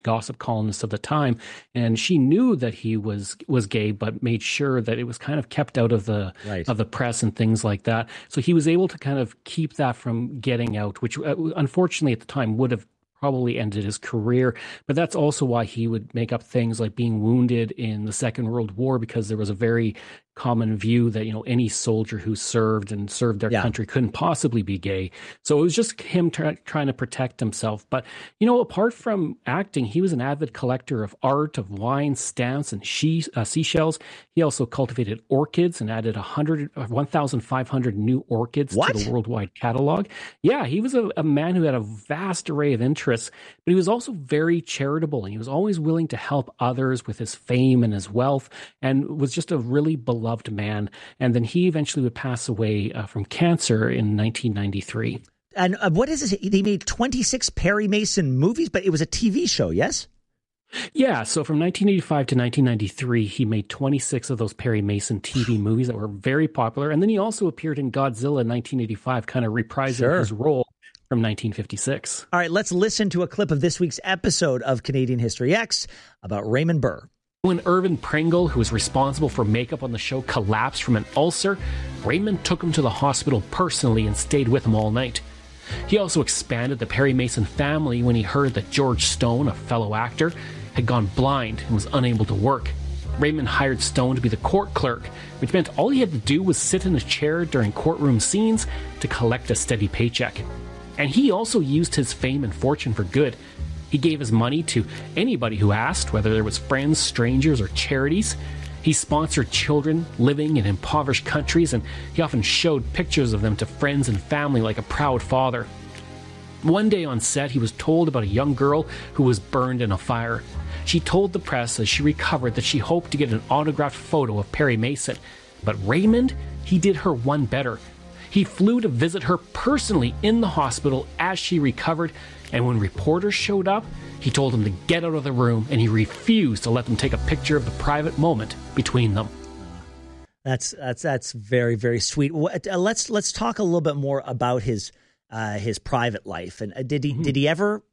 gossip columnist of the time, and she knew that he was gay, but made sure that it was kind of kept out of the press and things like that. So he was able to kind of keep that from getting out, which unfortunately at the time would have probably ended his career. But that's also why he would make up things like being wounded in the Second World War, because there was a very common view that, any soldier who served their country couldn't possibly be gay. So it was just him trying to protect himself. But, apart from acting, he was an avid collector of art, of wine, stamps, and seashells. He also cultivated orchids and added 1,500 new orchids to the worldwide catalog. Yeah, he was a man who had a vast array of interests, but he was also very charitable, and he was always willing to help others with his fame and his wealth, and was just a really beloved man. And then he eventually would pass away from cancer in 1993. And what is this? He made 26 Perry Mason movies, but it was a TV show, yes? Yeah, so from 1985 to 1993, he made 26 of those Perry Mason TV movies that were very popular. And then he also appeared in Godzilla in 1985, kind of reprising his role from 1956. All right, let's listen to a clip of this week's episode of Canadian History X about Raymond Burr. When Irvin Pringle, who was responsible for makeup on the show, collapsed from an ulcer, Raymond took him to the hospital personally and stayed with him all night. He also expanded the Perry Mason family when he heard that George Stone, a fellow actor, had gone blind and was unable to work. Raymond hired Stone to be the court clerk, which meant all he had to do was sit in a chair during courtroom scenes to collect a steady paycheck. And he also used his fame and fortune for good. He gave his money to anybody who asked, whether there was friends, strangers, or charities. He sponsored children living in impoverished countries, and he often showed pictures of them to friends and family like a proud father. One day on set, he was told about a young girl who was burned in a fire. She told the press as she recovered that she hoped to get an autographed photo of Perry Mason. But Raymond, he did her one better. He flew to visit her personally in the hospital as she recovered, and when reporters showed up, he told them to get out of the room, and he refused to let them take a picture of the private moment between them. That's very, very sweet. Let's talk a little bit more about his private life. And did he ever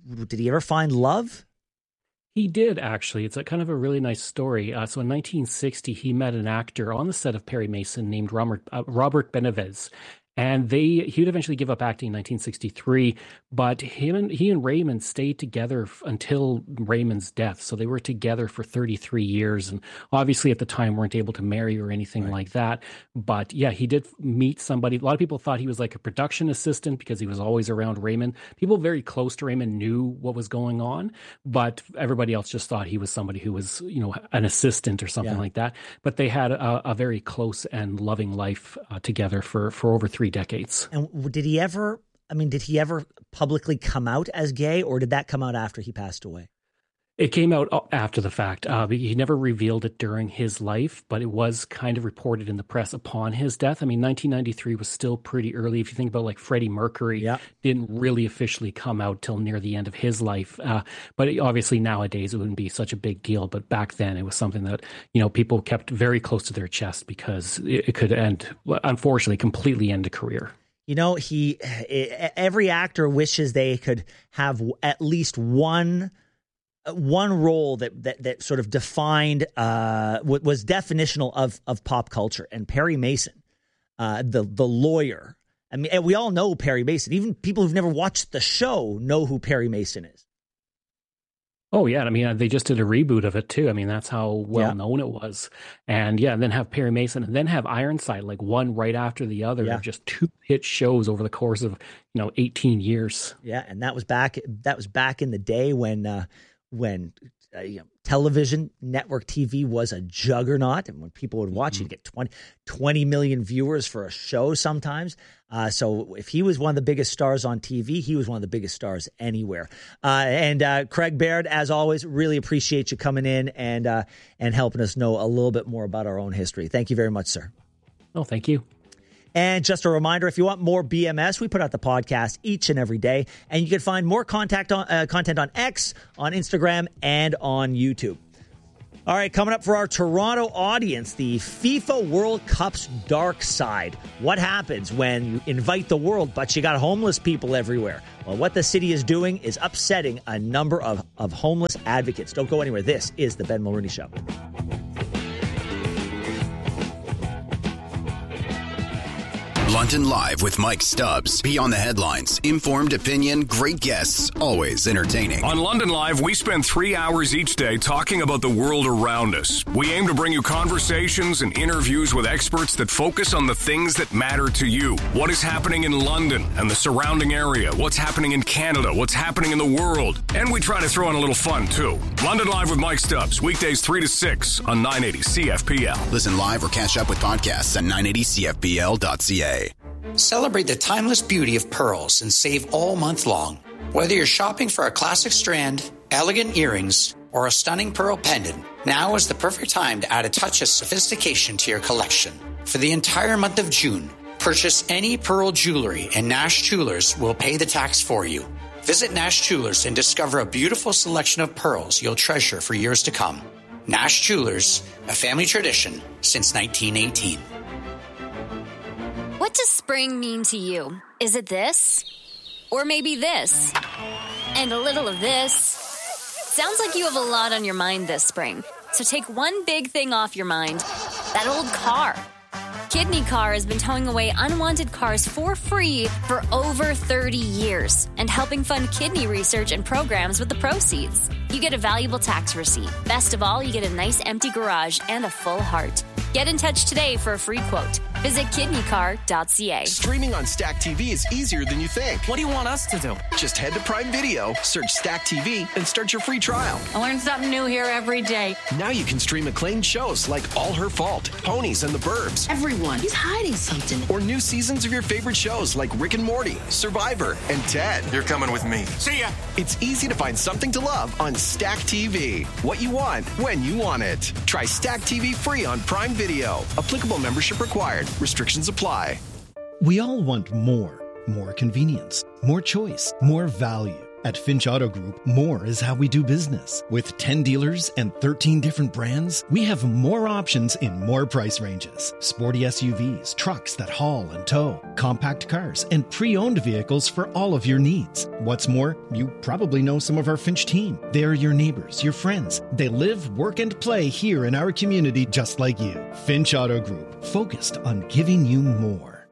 find love? He did, actually. It's a kind of a really nice story. So in 1960, he met an actor on the set of Perry Mason named Robert Benavides. And he would eventually give up acting in 1963, but he and Raymond stayed together until Raymond's death. So they were together for 33 years, and obviously at the time weren't able to marry or anything like that. But yeah, he did meet somebody. A lot of people thought he was like a production assistant because he was always around Raymond. People very close to Raymond knew what was going on, but everybody else just thought he was somebody who was, an assistant or something like that. But they had a very close and loving life together for over 3 decades. And did he ever publicly come out as gay, or did that come out after he passed away? It came out after the fact. He never revealed it during his life, but it was kind of reported in the press upon his death. I mean, 1993 was still pretty early. If you think about like Freddie Mercury, didn't really officially come out till near the end of his life. But obviously nowadays it wouldn't be such a big deal. But back then it was something that, people kept very close to their chest because it could unfortunately, completely end a career. Every actor wishes they could have at least one role that sort of defined was definitional of pop culture. And Perry Mason, the lawyer. I mean, we all know Perry Mason. Even people who've never watched the show know who Perry Mason is. Oh, yeah. I mean, they just did a reboot of it, too. I mean, that's how well known it was. And then have Perry Mason and then have Ironside, like one right after the other. Yeah. Just 2 hit shows over the course of, 18 years. Yeah. And that was back in the day when television, network TV was a juggernaut. And when people would watch, you'd get 20 million viewers for a show sometimes. So if he was one of the biggest stars on TV, he was one of the biggest stars anywhere. And Craig Baird, as always, really appreciate you coming in and helping us know a little bit more about our own history. Thank you very much, sir. Oh, thank you. And just a reminder, if you want more BMS, we put out the podcast each and every day. And you can find more content on X, on Instagram, and on YouTube. All right, coming up for our Toronto audience, the FIFA World Cup's dark side. What happens when you invite the world, but you got homeless people everywhere? Well, what the city is doing is upsetting a number of homeless advocates. Don't go anywhere. This is the Ben Mulroney Show. London Live with Mike Stubbs. Beyond the headlines, informed opinion, great guests, always entertaining. On London Live, we spend 3 hours each day talking about the world around us. We aim to bring you conversations and interviews with experts that focus on the things that matter to you. What is happening in London and the surrounding area? What's happening in Canada? What's happening in the world? And we try to throw in a little fun, too. London Live with Mike Stubbs, weekdays 3 to 6 on 980 CFPL. Listen live or catch up with podcasts at 980CFPL.ca. Celebrate the timeless beauty of pearls and save all month long. Whether you're shopping for a classic strand, elegant earrings, or a stunning pearl pendant, now is the perfect time to add a touch of sophistication to your collection. For the entire month of June, purchase any pearl jewelry and Nash Jewelers will pay the tax for you. Visit Nash Jewelers and discover a beautiful selection of pearls you'll treasure for years to come. Nash Jewelers, a family tradition since 1918. What does spring mean to you? Is it this? Or maybe this? And a little of this? Sounds like you have a lot on your mind this spring. So take one big thing off your mind. That old car. Kidney Car has been towing away unwanted cars for free for over 30 years and helping fund kidney research and programs with the proceeds. You get a valuable tax receipt. Best of all, you get a nice empty garage and a full heart. Get in touch today for a free quote. Visit kidneycar.ca. Streaming on Stack TV is easier than you think. What do you want us to do? Just head to Prime Video, search Stack TV, and start your free trial. I learn something new here every day. Now you can stream acclaimed shows like All Her Fault, Ponies and the Burbs. Everyone, he's hiding something. Or new seasons of your favorite shows like Rick and Morty, Survivor, and Ted. You're coming with me. See ya! It's easy to find something to love on Stack TV. What you want, when you want it. Try Stack TV free on Prime Video. Applicable membership required. Restrictions apply. We all want more convenience, more choice, more value. At Finch Auto Group, more is how we do business. With 10 dealers and 13 different brands, we have more options in more price ranges. Sporty SUVs, trucks that haul and tow, compact cars, and pre-owned vehicles for all of your needs. What's more, you probably know some of our Finch team. They're your neighbors, your friends. They live, work, and play here in our community just like you. Finch Auto Group, focused on giving you more.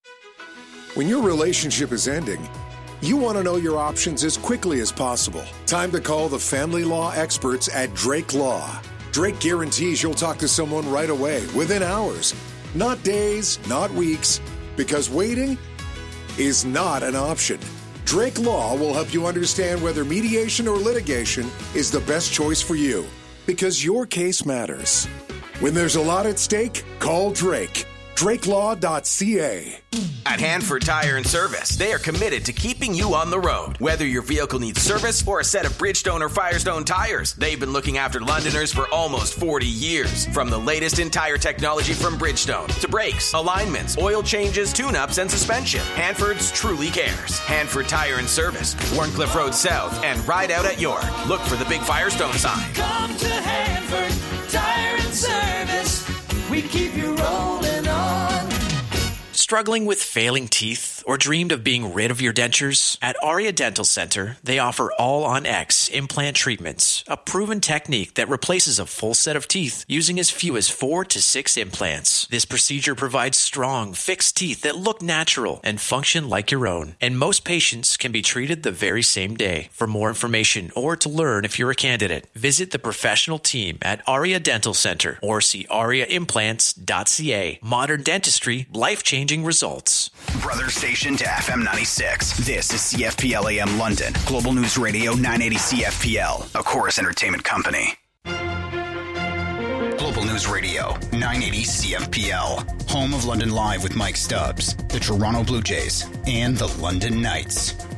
When your relationship is ending, you want to know your options as quickly as possible. Time to call the family law experts at Drake Law. Drake guarantees you'll talk to someone right away, within hours. Not days, not weeks, because waiting is not an option. Drake Law will help you understand whether mediation or litigation is the best choice for you, because your case matters. When there's a lot at stake, call Drake. DrakeLaw.ca. At Hanford Tire and Service, they are committed to keeping you on the road. Whether your vehicle needs service or a set of Bridgestone or Firestone tires, they've been looking after Londoners for almost 40 years. From the latest in tire technology from Bridgestone to brakes, alignments, oil changes, tune-ups, and suspension, Hanford's truly cares. Hanford Tire and Service, Warncliffe Road South, and Ride Out at York. Look for the big Firestone sign. Come to Hanford Tire and Service. We keep you rolling on. Struggling with failing teeth or dreamed of being rid of your dentures? At Aria Dental Center, they offer All-on-X implant treatments, a proven technique that replaces a full set of teeth using as few as 4 to 6 implants. This procedure provides strong, fixed teeth that look natural and function like your own. And most patients can be treated the very same day. For more information or to learn if you're a candidate, visit the professional team at Aria Dental Center or see ariaimplants.ca. Modern dentistry, life-changing results. Brother station to FM 96. This is CFPL AM London. Global News Radio 980 CFPL. A Chorus Entertainment Company. Global News Radio 980 CFPL. Home of London Live with Mike Stubbs, the Toronto Blue Jays, and the London Knights.